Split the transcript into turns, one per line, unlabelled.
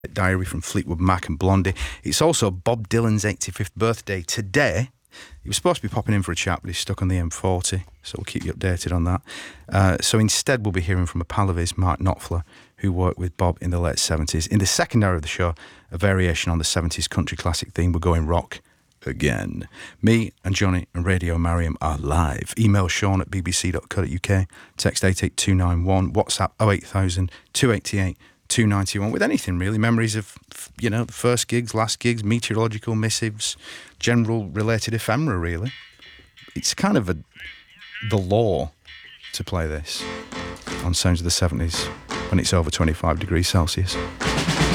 Diary from Fleetwood Mac and Blondie. It's also Bob Dylan's 85th birthday today. He was supposed to be popping in for a chat, but he's stuck on the M40, so we'll keep you updated on that. So instead, we'll be hearing from a pal of his, Mark Knopfler, who worked with Bob in the late 70s. In the second hour of the show, a variation on the 70s country classic theme. We're going rock again. Me and Johnny and Radio Mariam are live. Email Sean at bbc.co.uk, text 88291, WhatsApp 08000 288 291 with anything really, memories of, the first gigs, last gigs, meteorological missives, general related ephemera really. It's kind of the law to play this on Sounds of the 70s when it's over 25 degrees Celsius.